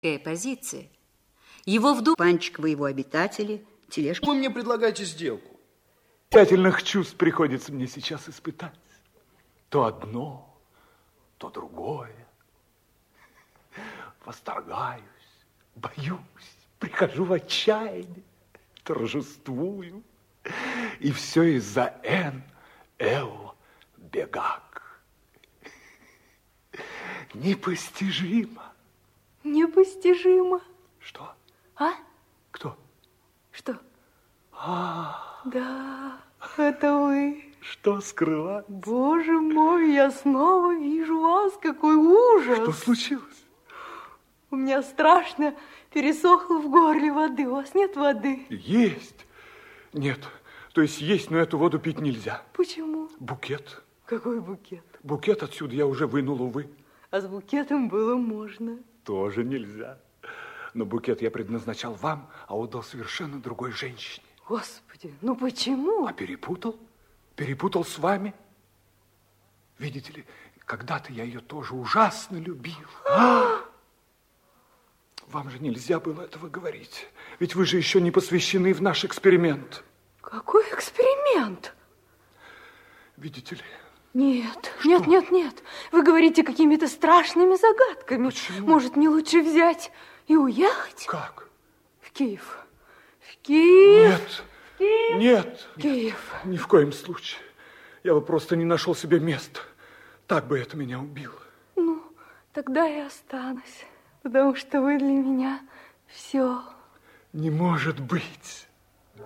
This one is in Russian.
Позиции. Его вдруг... Панчиковы его обитатели, тележка. Вы мне предлагаете сделку? Тщательных чувств приходится мне сейчас испытать. То одно, то другое. Восторгаюсь, боюсь, прихожу в отчаяние, торжествую. И все из-за Н.Л. Бегак. Непостижимо. Непостижимо. Что? А? Кто? Что? Да, это вы. Что скрывать? Боже мой, я снова вижу вас. Какой ужас. Что случилось? У меня страшно пересохло в горле воды. У вас нет воды? Есть. Нет. То есть есть, но эту воду пить нельзя. Почему? Букет. Какой букет? Букет отсюда я уже вынул, увы. А с букетом было можно. Тоже нельзя. Но букет я предназначал вам, а отдал совершенно другой женщине. Господи, ну почему? А перепутал? Перепутал с вами? Видите ли, когда-то я ее тоже ужасно любил. Вам же нельзя было этого говорить. Ведь вы же еще не посвящены в наш эксперимент. Какой эксперимент? Видите ли? Нет, Что? нет. Вы говорите какими-то страшными загадками. Почему? Может, мне лучше взять и уехать? Как? В Киев. В Киев. Нет. Нет. Киев. Ни в коем случае. Я бы просто не нашел себе места. Так бы это меня убило. Ну, тогда я останусь, потому что вы для меня все. Не может быть.